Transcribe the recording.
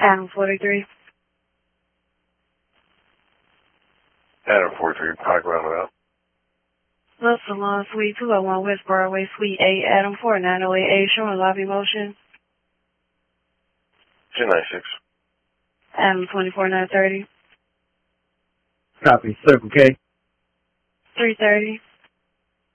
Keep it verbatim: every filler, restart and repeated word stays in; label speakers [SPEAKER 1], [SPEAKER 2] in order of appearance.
[SPEAKER 1] Adam forty-three.
[SPEAKER 2] Adam forty-three, Pike Roundabout.
[SPEAKER 1] Los Salon, Suite two oh one West Broadway, Suite eight, Adam four nine oh eight A, showing lobby motion.
[SPEAKER 2] two ninety-six.
[SPEAKER 1] Adam twenty-four nine thirty.
[SPEAKER 3] Copy. Circle K.
[SPEAKER 1] three thirty.